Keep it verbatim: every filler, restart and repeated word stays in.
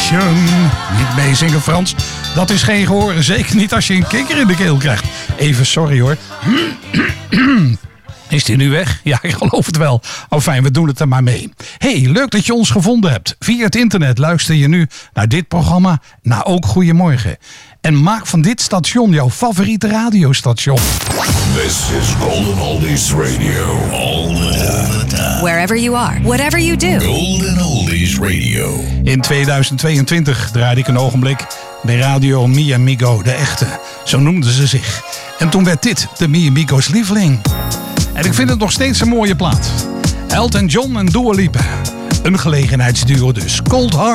Station. Niet meezingen, Frans. Dat is geen gehoor. Zeker niet als je een kikker in de keel krijgt. Even sorry hoor. Is die nu weg? Ja, ik geloof het wel. Oh fijn, we doen het er maar mee. Hey, leuk dat je ons gevonden hebt. Via het internet luister je nu naar dit programma. Nou, ook Goedemorgen. En maak van dit station jouw favoriete radiostation. This is Golden Oldies Radio. All the time. Wherever you are, whatever you do. Golden Oldies Radio. In tweeduizend tweeëntwintig draaide ik een ogenblik bij Radio Mi Amigo, de echte. Zo noemden ze zich. En toen werd dit de Mi Amigo's lieveling. En ik vind het nog steeds een mooie plaat. Elton John en Dua Lipa. Een gelegenheidsduo dus. Cold Heart.